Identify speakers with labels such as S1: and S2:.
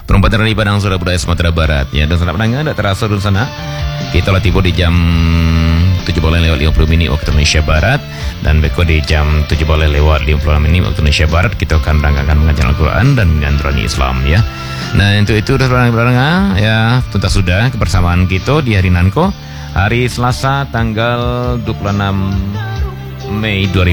S1: Perempatan dari Padang Sudah Budaya Sumatera Barat ya. Dan selamat pendengar, tidak terasa dulu sana. Kita lah tiba di jam 7:50 waktu Indonesia Barat, dan beko di jam 7:50 waktu Indonesia Barat kita akan rangkakan mengajar Al-Quran dan menyandrani Islam ya. Nah untuk itu sudah berdengar ya, tuntas sudah kebersamaan kita di hari Nanko, hari Selasa tanggal 26 Mei 2020